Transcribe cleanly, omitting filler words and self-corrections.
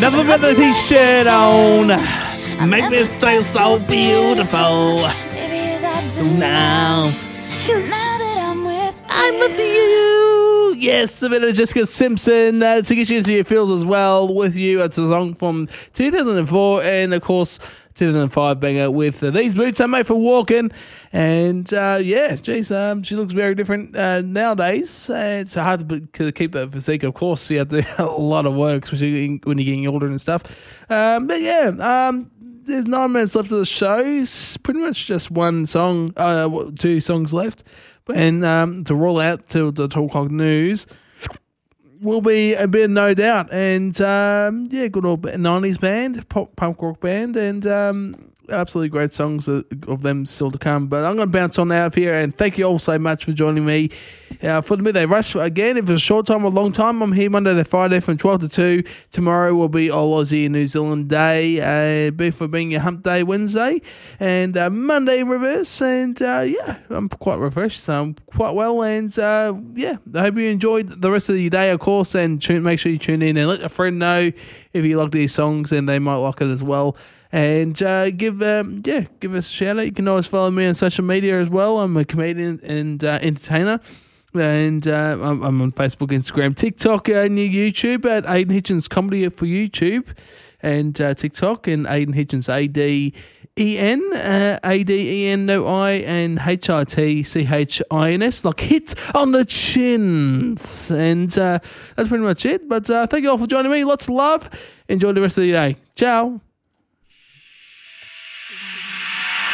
Another better t-shirt on. Make me feel so beautiful. So now I'm with you. Yes, a bit of Jessica Simpson to get you into your feels as well with you. It's a song from 2004 and, of course, 2005 banger with These Boots Are Made for Walking. And, she looks very different nowadays. It's hard to keep that physique, of course. You have to do a lot of work, especially when you're getting older and stuff. There's 9 minutes left of the show. It's pretty much just one song, 2 songs left. And to roll out to the 12 o'clock news will be a bit of No Doubt. And, good old 90s band, punk rock band, and absolutely great songs of them still to come. But I'm going to bounce on out of here, and thank you all so much for joining me for the Midday Rush. Again, if it's a short time or a long time, I'm here Monday to Friday from 12 to 2. Tomorrow will be All Aussie and New Zealand Day, for being your Hump Day Wednesday, and Monday in reverse. And I'm quite refreshed, so I'm quite well. And I hope you enjoyed the rest of your day, of course. And make sure you tune in and let a friend know if you like these songs, and they might like it as well. And give us a shout out. You can always follow me on social media as well. I'm a comedian and entertainer, and I'm on Facebook, Instagram, TikTok, and YouTube at Aidan Hitchens Comedy for YouTube and TikTok, and Aidan Hitchens ADEN no I and HITCHINS, like hit on the chins. And that's pretty much it. But thank you all for joining me. Lots of love. Enjoy the rest of the day. Ciao.